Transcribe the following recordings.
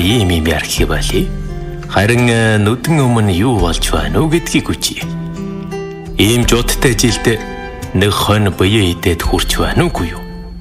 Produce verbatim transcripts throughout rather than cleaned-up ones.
ийм юм ярих байли. Харин нүдэн өмнө юу болж байна уу гэдгийг үгүй. Ийм жуудтай жилд нэг хон бие идээд хурч байна уугүй юу?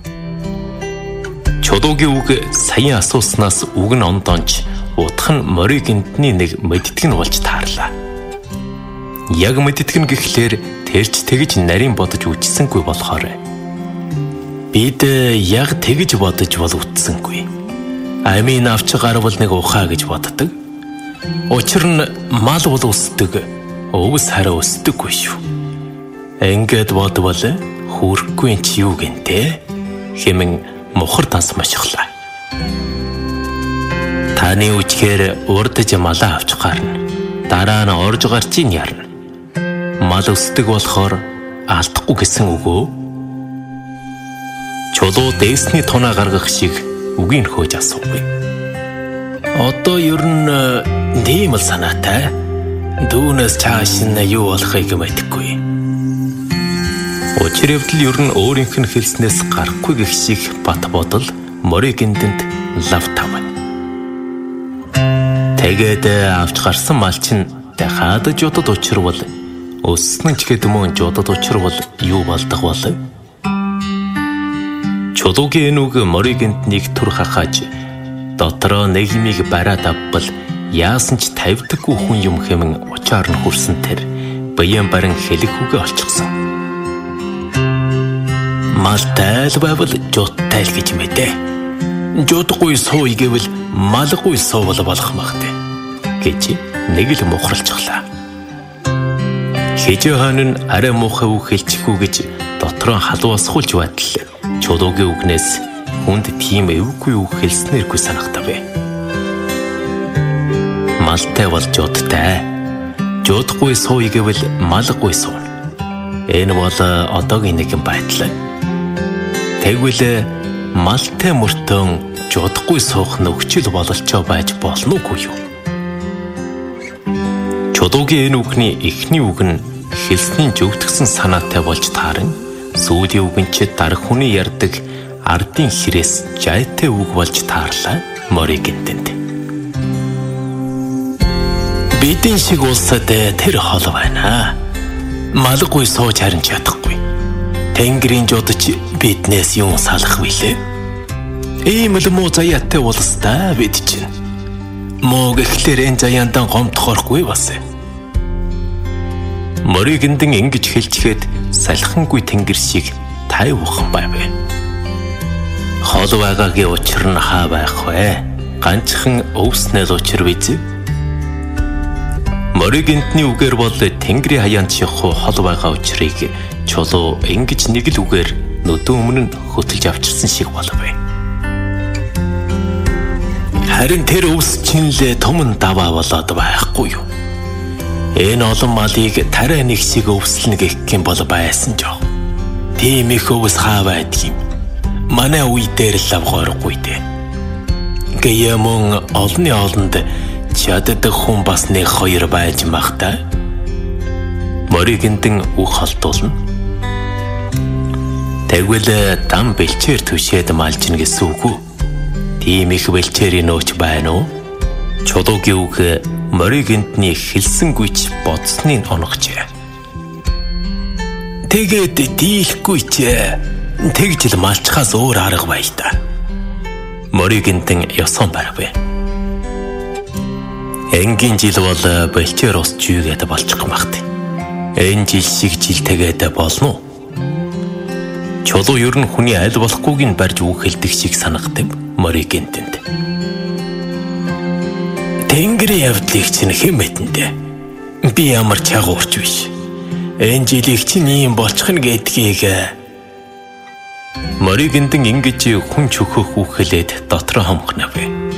Чулуугийн үг саяхан асууснаас үг нь ондонч утх нь морийг эндний нэг мэдтгэн болж таарлаа. Яг мэдтгэн гэхлээр тэрч тэгж нарийн бодож үжсэнгүй болохоор бид яг тэгж бодож бол үтсэнгүй. Амийн авч гарвал нэг ухаа гэж боддог. Учир нь мал бол өсдөг, өвс хараа өсдөггүй шүү. Ингээд бодвол хүрхгүй чи юу гэнтэй хэмээн мухар данс машглаа. Таны үчхээр урдж малаа авч гарна. Дараа нь орж гарчийн ярна. Мал өсдөг болохоор алдахгүй гэсэн үг үү? Чулуу дээсний тунаа гаргах шиг үгийг хөөж асуув. Одоо ер нь тийм л санаатай. Дүүнээс чааш нь юу болохыг мэдэхгүй. Учир явдал ер нь өөрийнх нь хэлснээс гарахгүй гэх шиг бат бодол морийг эндэнд лав тав. Тэгээд авч гарсан мал чинь дахиад жодод учирвал өссөн ч гэдэм үү жодод учирвал юу болдог бол? Чулуугийн нүг морийг энднийг түр хахааж дотроо нэгмийг бараад авбал яасан ч тавьдаггүй хүн юм хэмээн учаар нь хүрсэн тэр баян барин хэлэх үгэ олчихсон. Малтай л байвал жуудтай л гэж мэдээ. Жуудгүй сууй гэвэл малгүй суувал болох махтай гэж нэг л мухралцглаа. Хижээ хаан нь арай муухай үг хэлчихүү гэж дотроо халуусгуулж байтал чулуугийн үгнээс хүнд тийм эвгүй үг хэлснээргүй санагдав. Малтай бол жуудтай. Жуудгүй сууй гэвэл малгүй суун. Энэ бол одоогийн нэгэн байдал. Тэгвэл малтай мөртөн жуудахгүй суух нөхцөл бололцоо байж болно уу юу? Чулуугийн энэ үгний эхний үг нь хэлсний зөвтгсөн санаатай болж тааран сүүлийн үг нь ч дарах хүний ярддаг ардын хэрээс жайтай үг болж таарлаа морийг эндэнд. Бидний шиг улсад тэр хол байна. Малгүй сууж харин чадахгүй. Тэнгэрийн жодч биднээс юу салах вүлээ? Ийм л муу заяатай улстай бид чинь. Муу гэхлээр энэ заяандан гомдохоргүй бас. Морийг эндэн ингэж хэлчихэд салхингүй тэнгэр шиг тайвхан байв. Хол байгаагийн учир нь хаа байх вэ? Ганцхан өвснэл учир биз? Морийг эндний үгээр бол тэнгэрийн хаяанд шихуу хол байгаа учрыг чулуу ингэж нэг л үгээр нүдэн өмнө нь хөтөлж авчирсан шиг болов. Харин тэр өвс чинь л томн даваа болоод байхгүй юу? Энэ олон малыг тарай нэг шиг өвслнө гэх юм бол байсан жоо. Тийм их өвс хаа байдгийг манай үе дээр л авгааргүй дээ. Гээ мөн олны олонд чаддаг хүн бас нэг хоёр байж махта. Морийг эндэн үг холдуулна. Тэгвэл дам бэлчээр түшээд малжна гэсэн үг үү? Тийм их бэлчээрийн нөөч байна уу? Чулуугийн үг морийг эндний хэлсэнгүйч бодсныг онгочээ. Тэгээд дийлэхгүй ч тэгж л малчхаас өөр арга бай та. Морийг эндэн ёсон барав. Энгийн жил бол бэлчээр ус чүйгээд болчих магт. Энэ жил шиг жил тэгээд болно уу? Чулуу ер нь хүний аль болохгүйг нь барьж үг хэлдэг шиг санагдаг морийг энтэнд. Тэнгэрийн явдлыг чинь хэн мэдэндээ? Би ямар чагуурч биш. Энэ жилийг чинь ийм болчих нь гэдгийг морийг эндэн ингэж хүн чөхөх үг хэлээд дотроо хомхнав.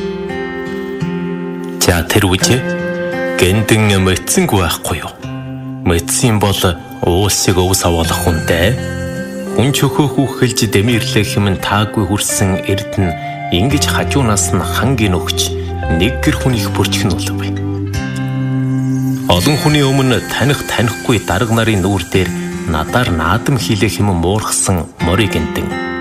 За тэр үжи гэндэн мэдсэнгүй байхгүй юу? Мэдсэн бол уус шиг өвс авуулах хүнтэй. Хүн чөхөх үг хэлж дэмирлэх хэмээн таагүй хүрсэн эрдэнэ ингэж хажуунаас нь хангийн өгч нэг гэр хүнийх бүрчгнүүлв. Олон хүний өмнө таних танихгүй дарга нарын нүүр дээр надаар наадам хийлэх юм уурхсан морийг эндэн